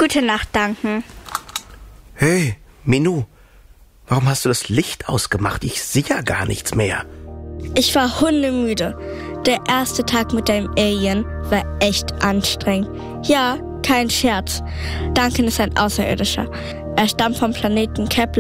Gute Nacht, Duncan. Hey, Minou, warum hast du das Licht ausgemacht? Ich sehe ja gar nichts mehr. Ich war hundemüde. Der erste Tag mit deinem Alien war echt anstrengend. Ja, kein Scherz. Duncan ist ein Außerirdischer. Er stammt vom Planeten Kepler